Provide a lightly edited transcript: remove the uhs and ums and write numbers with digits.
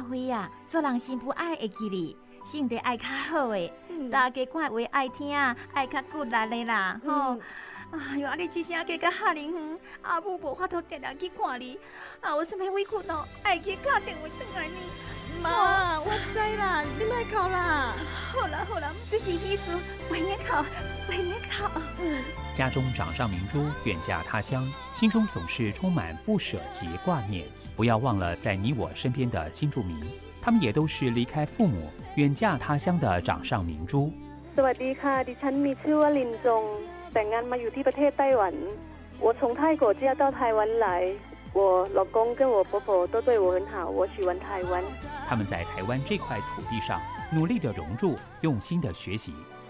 阿辉啊，做人幸福爱会记哩，性格爱较好诶，大家看话爱听，爱较骨力的啦，吼。哎呦，你一声嫁到哈林远，阿母无法度定定去看你，有啥物委屈哦，爱去打电话转来呢。 妈，我知啦，你莫哭啦。 好啦，这是意思，为你哭。 家中掌上明珠远嫁他乡，心中总是充满不舍及挂念。不要忘了在你我身边的新住民，他们也都是离开父母远嫁他乡的掌上明珠。 สวัสดีค่ะดิฉันมีชื่อว่าลินจงแต่งงานมาอยู่ที่ประเทศไต้หวัน我从泰国嫁到台湾来我老公跟我婆婆都对我很好我喜欢台湾他们在台湾这块土地上努力的融入，用心的学习，